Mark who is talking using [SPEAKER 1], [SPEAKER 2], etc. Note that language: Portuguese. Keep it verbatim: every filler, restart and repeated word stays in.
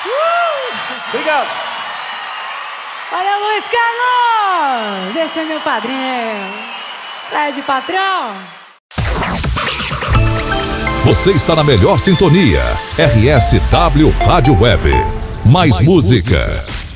[SPEAKER 1] Uh! Obrigado.
[SPEAKER 2] Valeu, Luiz Carlos! Esse é meu padrinho. Fred Patrão. Você está na melhor sintonia. R S W Rádio Web. Mais, Mais música. música.